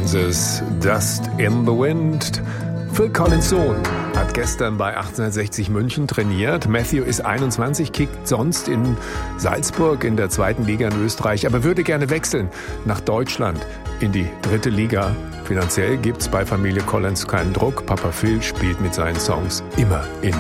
Kansas, Dust in the Wind. Phil Collins Sohn hat gestern bei 1860 München trainiert. Matthew ist 21, kickt sonst in Salzburg in der 2. Liga in Österreich, aber würde gerne wechseln nach Deutschland in die 3. Liga. Finanziell gibt's bei Familie Collins keinen Druck. Papa Phil spielt mit seinen Songs immer in